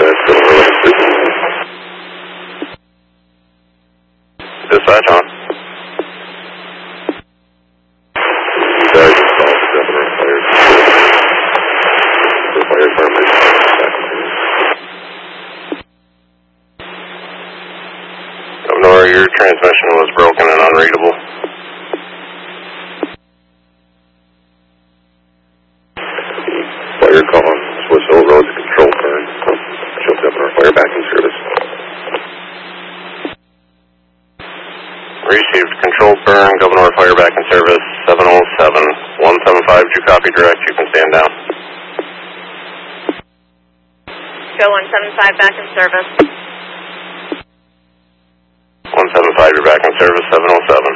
Dispatch on. Governor, your transmission was broken and unreadable. Fire call on Swiss Hill Road to control burn. Show Governor Fire back in service. Received controlled burn, Governor Fire back in service, 707. 175, did you copy direct? You can stand down. Show 175 back in service. 175, you're back in service, 707.